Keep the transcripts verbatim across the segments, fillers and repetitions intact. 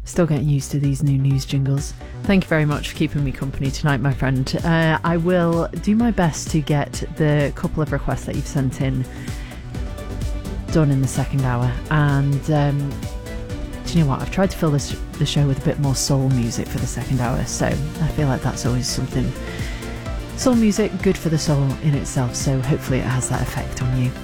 Still getting used to these new news jingles. Thank you very much for keeping me company tonight, my friend. Uh, I will do my best to get the couple of requests that you've sent in done in the second hour. And um, do you know what? I've tried to fill this the show with a bit more soul music for the second hour, so I feel like that's always something. Soul music, good for the soul in itself, so hopefully it has that effect on you.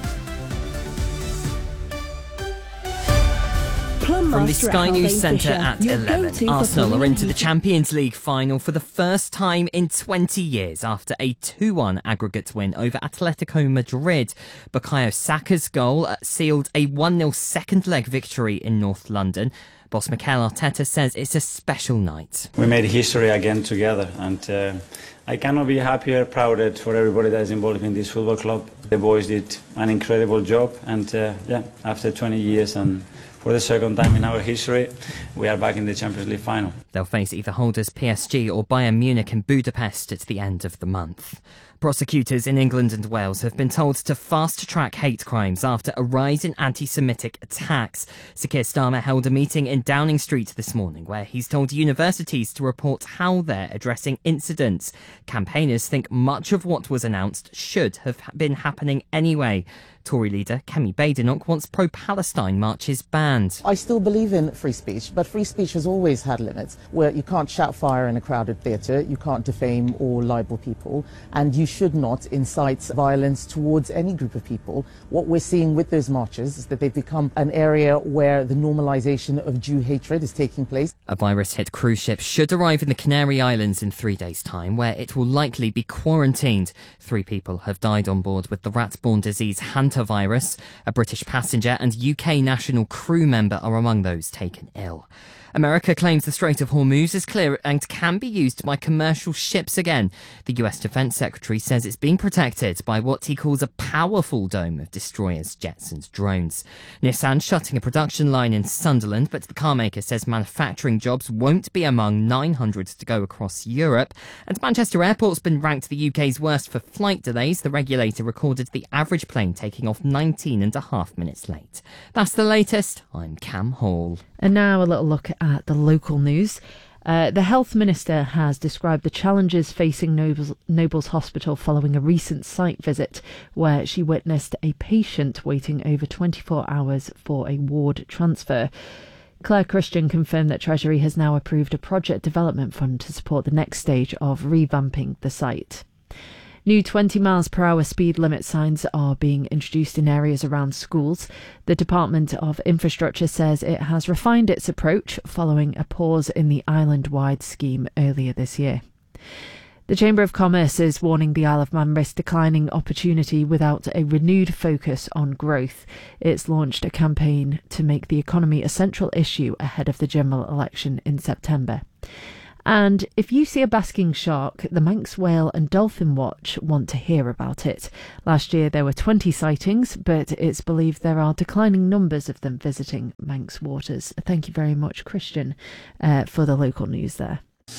From the Sky News Centre at eleven, Arsenal are into the Champions League final for the first time in twenty years after a two one aggregate win over Atletico Madrid. Bukayo Saka's goal sealed a one nil second leg victory in North London. Boss Mikel Arteta says it's a special night. We made history again together, and uh, I cannot be happier, prouder for everybody that is involved in this football club. The boys did an incredible job, and uh, yeah, after twenty years and for the second time in our history, we are back in the Champions League final. They'll face either holders P S G or Bayern Munich in Budapest at the end of the month. Prosecutors in England and Wales have been told to fast-track hate crimes after a rise in anti-Semitic attacks. Sir Keir Starmer held a meeting in Downing Street this morning where he's told universities to report how they're addressing incidents. Campaigners think much of what was announced should have been happening anyway. Tory leader Kemi Badenoch wants pro-Palestine marches banned. I still believe in free speech, but free speech has always had limits, where you can't shout fire in a crowded theatre, you can't defame or libel people, and you should not incite violence towards any group of people. What we're seeing with those marches is that they've become an area where the normalisation of Jew hatred is taking place. A virus-hit cruise ship should arrive in the Canary Islands in three days' time, where it will likely be quarantined. Three people have died on board with the rat-borne disease hantavirus. A British passenger and U K national crew member are among those taken ill. America claims the Strait of Hormuz is clear and can be used by commercial ships again. The U S Defense Secretary says it's being protected by what he calls a powerful dome of destroyers, jets and drones. Nissan shutting a production line in Sunderland, but the carmaker says manufacturing jobs won't be among nine hundred to go across Europe. And Manchester Airport's been ranked the U K's worst for flight delays. The regulator recorded the average plane taking off nineteen and a half minutes late. That's the latest. I'm Cam Hall. And now a little look at the local news. Uh, the Health Minister has described the challenges facing Nobles, Nobles Hospital following a recent site visit where she witnessed a patient waiting over twenty-four hours for a ward transfer. Claire Christian confirmed that Treasury has now approved a project development fund to support the next stage of revamping the site. New twenty miles per hour speed limit signs are being introduced in areas around schools. The Department of Infrastructure says it has refined its approach following a pause in the island-wide scheme earlier this year. The Chamber of Commerce is warning the Isle of Man risks declining opportunity without a renewed focus on growth. It's launched a campaign to make the economy a central issue ahead of the general election in September. And if you see a basking shark, the Manx Whale and Dolphin Watch want to hear about it. Last year there were twenty sightings, but it's believed there are declining numbers of them visiting Manx waters. Thank you very much, Christian, uh, for the local news there.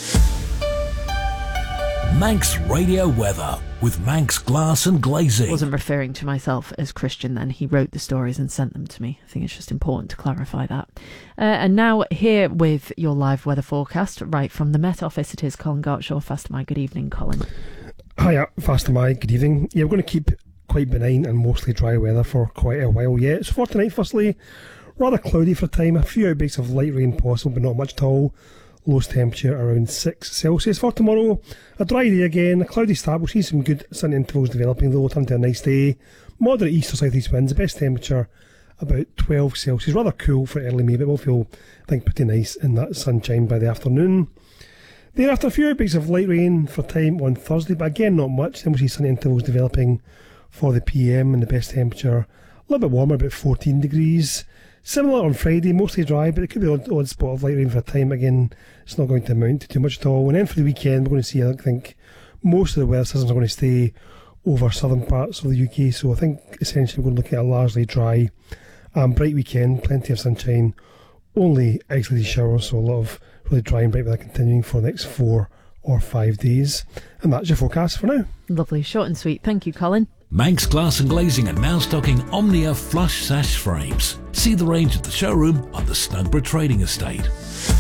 Manx Radio Weather with Manx Glass and Glazing. I wasn't referring to myself as Christian then. He wrote the stories and sent them to me. I think it's just important to clarify that. Uh, and now here with your live weather forecast, right from the Met Office, it is Colin Gartshaw. Faster My, good evening, Colin. Hiya, Faster My, good evening. Yeah, we're going to keep quite benign and mostly dry weather for quite a while yet. So for tonight, firstly, rather cloudy for a time. A few outbreaks of light rain possible, but not much at all. Lowest temperature around six Celsius. For tomorrow, a dry day again, a cloudy start. We'll see some good sun intervals developing though. Turn to a nice day. Moderate east or south east winds. The best temperature about twelve Celsius. Rather cool for early May, but we'll feel, I think, pretty nice in that sunshine by the afternoon. Thereafter, a few outbreaks of light rain for time on Thursday, but again, not much. Then we'll see sunny intervals developing for the P M and the best temperature a little bit warmer, about fourteen degrees. Similar on Friday, mostly dry, but it could be an odd, odd spot of light rain for a time. Again, it's not going to amount to too much at all. And then for the weekend, we're going to see, I think, most of the weather systems are going to stay over southern parts of the U K. So I think essentially we're going to look at a largely dry and bright weekend, plenty of sunshine, only isolated showers, so a lot of really dry and bright weather continuing for the next four or five days. And that's your forecast for now. Lovely, short and sweet. Thank you, Colin. Manx Glass and Glazing are now stocking Omnia flush sash frames. See the range at the showroom on the Snugborough Trading Estate.